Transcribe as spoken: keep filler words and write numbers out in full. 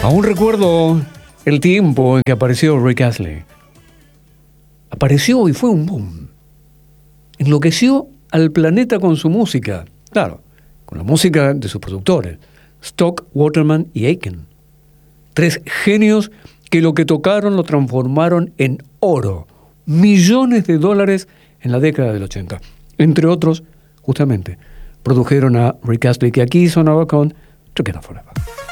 Aún recuerdo el tiempo en que apareció Rick Astley. Apareció y fue un boom. Enloqueció al planeta con su música. Claro, con la música de sus productores, Stock, Waterman y Aiken. Tres genios que lo que tocaron lo transformaron en oro. Millones de dólares en la década del ochenta. Entre otros, justamente, produjeron a Rick Astley, que aquí sonaba con Together Forever.